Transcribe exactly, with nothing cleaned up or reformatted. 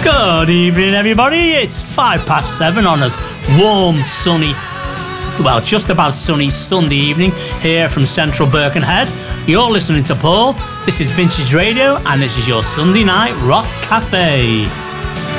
Good evening, everybody. It's five past seven on a warm, sunny, well, just about sunny Sunday evening here from central Birkenhead. You're listening to Paul. This is Vintage Radio, and this is your Sunday Night Rock Cafe.